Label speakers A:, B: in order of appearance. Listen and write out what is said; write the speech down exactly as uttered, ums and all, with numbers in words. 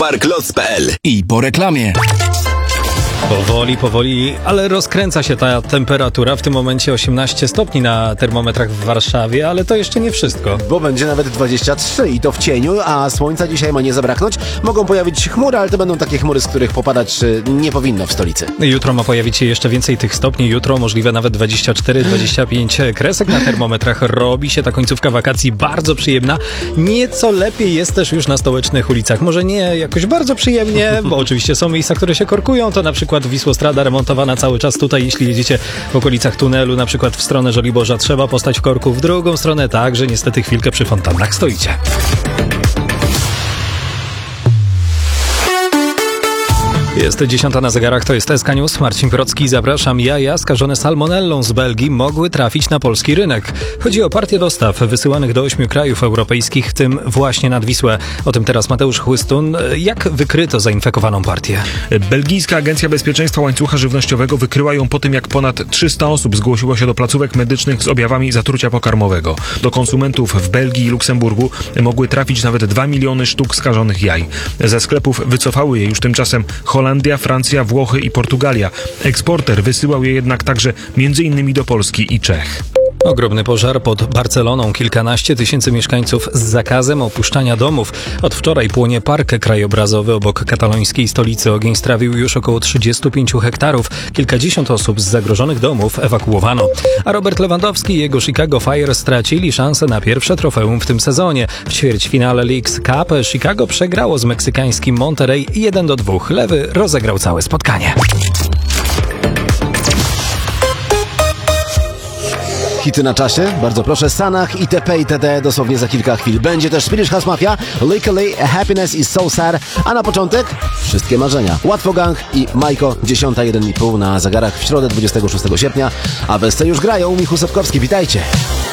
A: Technopark Lots kropka pe el.
B: I po reklamie.
C: Powoli, powoli, ale rozkręca się ta temperatura. W tym momencie osiemnaście stopni na termometrach w Warszawie, ale to jeszcze nie wszystko.
D: Bo będzie nawet dwadzieścia trzy i to w cieniu, a słońca dzisiaj ma nie zabraknąć. Mogą pojawić się chmury, ale to będą takie chmury, z których popadać nie powinno w stolicy.
C: Jutro ma pojawić się jeszcze więcej tych stopni. Jutro możliwe nawet dwadzieścia cztery dwadzieścia pięć kresek na termometrach. Robi się ta końcówka wakacji bardzo przyjemna. Nieco lepiej jest też już na stołecznych ulicach. Może nie jakoś bardzo przyjemnie, bo oczywiście są miejsca, które się korkują. To na przykład Wisłostrada remontowana cały czas tutaj, jeśli jedziecie w okolicach tunelu, na przykład w stronę Żoliborza, trzeba postać w korku, w drugą stronę także niestety chwilkę przy fontannach stoicie. Jest dziesiąta na zegarach, to jest S K News. Marcin Procki, zapraszam. Jaja skażone salmonellą z Belgii mogły trafić na polski rynek. Chodzi o partię dostaw wysyłanych do ośmiu krajów europejskich, w tym właśnie nad Wisłę. O tym teraz Mateusz Chłystun. Jak wykryto zainfekowaną partię?
E: Belgijska Agencja Bezpieczeństwa Łańcucha Żywnościowego wykryła ją po tym, jak ponad trzysta osób zgłosiło się do placówek medycznych z objawami zatrucia pokarmowego. Do konsumentów w Belgii i Luksemburgu mogły trafić nawet dwa miliony sztuk skażonych jaj. Ze sklepów wycofały je już tymczasem Holandia, Francja, Włochy i Portugalia. Eksporter wysyłał je jednak także między innymi do Polski i Czech.
C: Ogromny pożar pod Barceloną. Kilkanaście tysięcy mieszkańców z zakazem opuszczania domów. Od wczoraj płonie park krajobrazowy obok katalońskiej stolicy. Ogień strawił już około trzydziestu pięciu hektarów. Kilkadziesiąt osób z zagrożonych domów ewakuowano. A Robert Lewandowski i jego Chicago Fire stracili szansę na pierwsze trofeum w tym sezonie. W ćwierćfinale Leagues Cup Chicago przegrało z meksykańskim Monterrey jeden do dwóch. Lewy rozegrał całe spotkanie.
D: Hity na czasie, bardzo proszę, Sanach, itp. itd. Dosłownie za kilka chwil. Będzie też Swedish House Mafia, Legally, Happiness is So Sad, a na początek wszystkie marzenia. Łatwo Gang i Majko, dziesiąta jeden i pół na zegarach w środę dwudziestego szóstego sierpnia, a w S C już grają. Michał Sapkowski, witajcie.